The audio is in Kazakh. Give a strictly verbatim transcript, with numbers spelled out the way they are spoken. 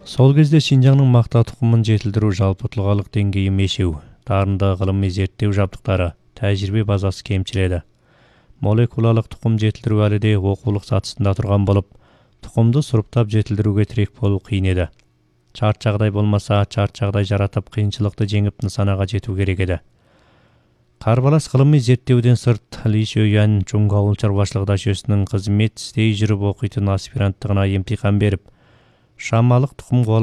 Сол кезде Шинжаңның мақта тұқымын жетілдіру жалпы тұлғалық деңгейі мешеу, дарынды ғылыми зерттеу жабдықтары, тәжірибе базасы кемшіл еді. Молекулалық тұқым жетілдіру әлі де оқулық сатысында тұрған болып, тұқымды сұрыптап жетілдіруге тірек болу қиын еді. Шарт жағдай болмаса, шарт жағдай жаратып қиыншылықты жеңіп нысанаға жету керек еді. Қарбалас ғылыми зерттеуден сырт, Ли Шөйян Чунг ауыл шаруашылығы жүйесінің қызмет істей жүріп оқитын аспиранттығына емтихан беріп, шамалық тұқым